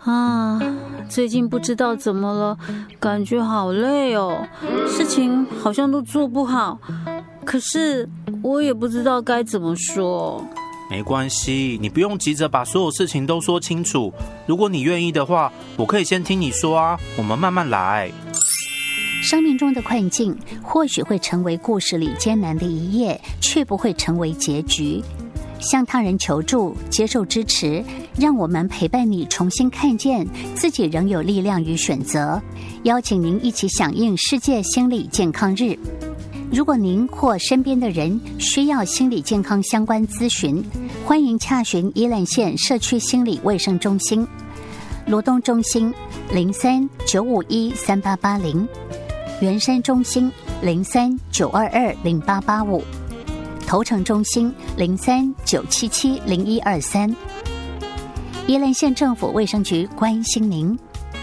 啊，最近不知道怎么了，感觉好累哦，事情好像都做不好，可是我也不知道该怎么说。 没关系，你不用急着把所有事情都说清楚。如果你愿意的话，我可以先听你说啊，我们慢慢来。 生命中的困境或许会成为故事里艰难的一页，却不会成为结局。向他人求助，接受支持，让我们陪伴你重新看见自己仍有力量与选择。邀请您一起响应世界心理健康日。如果您或身边的人需要心理健康相关咨询，欢迎洽询宜兰县社区心理卫生中心、罗东中心03-951-3880、圆山中心03-922-0885、头城中心03-977-0123。宜兰县政府卫生局关心您。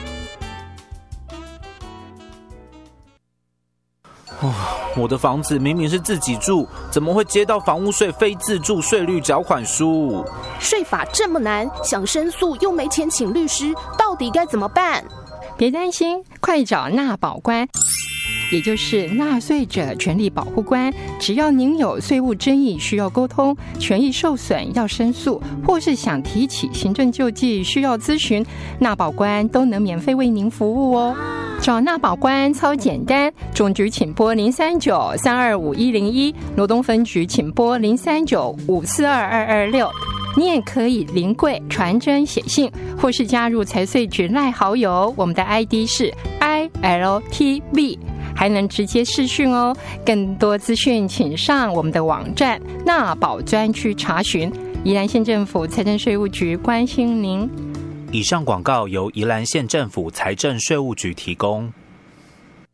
我的房子明明是自己住，怎么会接到房屋税非自住税率缴款书？ 税法这么难，想申诉又没钱请律师，到底该怎么办？ 别担心，快找纳保官，也就是纳税者权利保护官。只要您有税务争议需要沟通，权益受损要申诉，或是想提起行政救济需要咨询，纳保官都能免费为您服务哦。找纳保官超简单，中局请拨039-325-101，罗东分局请拨039-542-226。你也可以临柜传真写信，或是加入财税局赖好友，我们的 ID 是 ILTV， 还能直接视讯哦。更多资讯请上我们的网站纳保专区查询。宜兰县政府财政税务局关心您。 以上广告由宜兰县政府财政税务局提供。